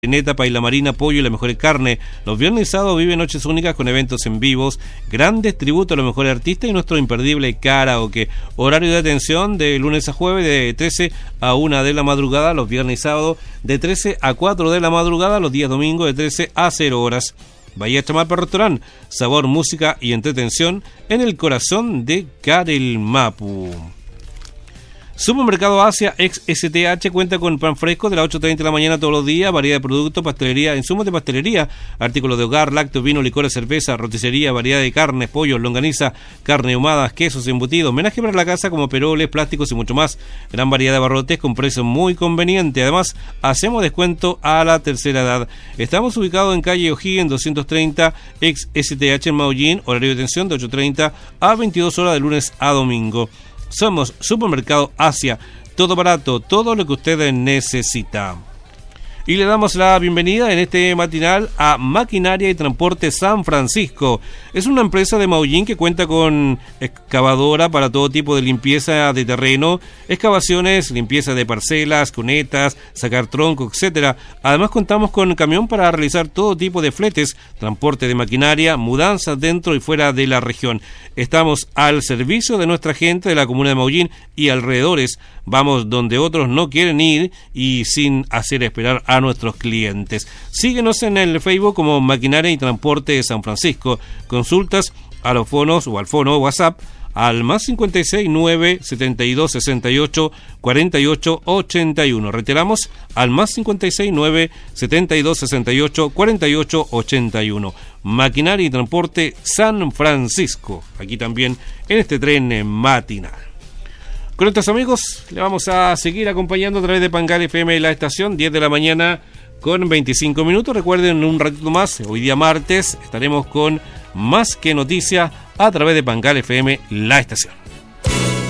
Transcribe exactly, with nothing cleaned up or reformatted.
Neta, paila marina, pollo y la mejor carne. Los viernes y sábados vive noches únicas con eventos en vivos, grandes tributos a los mejores artistas y nuestro imperdible karaoke. Horario de atención de lunes a jueves de trece a una de la madrugada, los viernes y sábados de trece a cuatro de la madrugada, los días domingos de trece a cero horas. Bahía Chamalpa Restaurant, sabor, música y entretención en el corazón de Carelmapu. Supermercado Asia ex S T H cuenta con pan fresco de las ocho treinta de la mañana todos los días, variedad de productos, pastelería, insumos de pastelería, artículos de hogar, lácteos, vino, licores, cerveza, roticería, variedad de carnes, pollos, longaniza, carne ahumadas, quesos, embutidos, menaje para la casa como peroles, plásticos y mucho más. Gran variedad de abarrotes con precios muy convenientes. Además, hacemos descuento a la tercera edad. Estamos ubicados en calle O'Higgins doscientos treinta, ex S T H en Maullín, horario de atención de ocho treinta a veintidós horas de lunes a domingo. Somos Supermercado Asia, todo barato, todo lo que usted necesita. Y le damos la bienvenida en este matinal a Maquinaria y Transporte San Francisco. Es una empresa de Maullín que cuenta con excavadora para todo tipo de limpieza de terreno, excavaciones, limpieza de parcelas, cunetas, sacar tronco, etcétera. Además contamos con camión para realizar todo tipo de fletes, transporte de maquinaria, mudanzas dentro y fuera de la región. Estamos al servicio de nuestra gente de la comuna de Maullín y alrededores. Vamos donde otros no quieren ir y sin hacer esperar a nuestros clientes. Síguenos en el Facebook como Maquinaria y Transporte de San Francisco. Consultas a los fonos o al fono WhatsApp al más cincuenta y seis nueve setenta y dos sesenta y ocho cuarenta y ocho ochenta y uno. Reiteramos al más cincuenta y seis nueve setenta y dos sesenta y ocho cuarenta y ocho ochenta y uno. Maquinaria y Transporte San Francisco. Aquí también en este tren matinal. Con estos amigos, le vamos a seguir acompañando a través de Pangal F M, la estación, diez de la mañana con veinticinco minutos. Recuerden, un ratito más, hoy día martes, estaremos con Más que Noticias a través de Pangal F M, la estación.